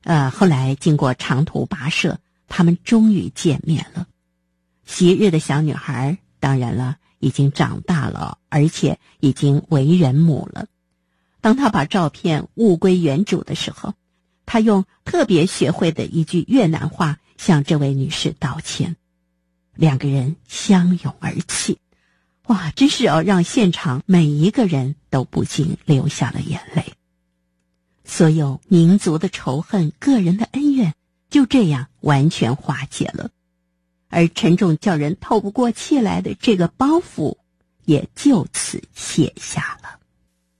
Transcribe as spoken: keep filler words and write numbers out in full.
呃，后来经过长途跋涉，他们终于见面了。昔日的小女孩，当然了，已经长大了，而且已经为人母了。当她把照片物归原主的时候，她用特别学会的一句越南话向这位女士道歉。两个人相拥而泣，哇，真是要让现场每一个人都不禁流下了眼泪。所有民族的仇恨，个人的恩怨，就这样完全化解了，而沉重叫人透不过气来的这个包袱也就此卸下了。